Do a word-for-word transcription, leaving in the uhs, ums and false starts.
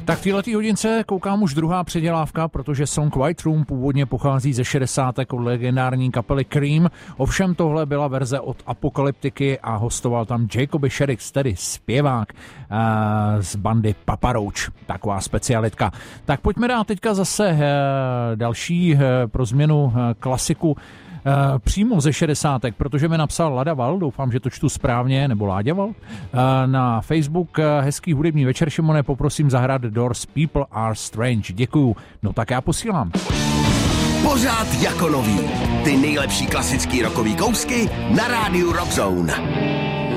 Tak v této hodince koukám už druhá předělávka, protože song White Room původně pochází ze šedesátek od legendární kapely Cream. Ovšem tohle byla verze od Apokalyptiky a hostoval tam Jacoby Shaddix, tedy zpěvák uh, z bandy Papa Roach. Taková specialitka. Tak pojďme dát teďka zase uh, další uh, pro změnu uh, klasiku Uh, přímo ze šedesátek, protože mi napsal Ladaval, doufám, že to čtu správně, nebo Láďaval, uh, na Facebook. Uh, hezký hudební večer, Šimone, poprosím zahrát Doors People Are Strange. Děkuju. No tak já posílám. Pořád jako nový. Ty nejlepší klasický rockový kousky na rádiu Rock Zone.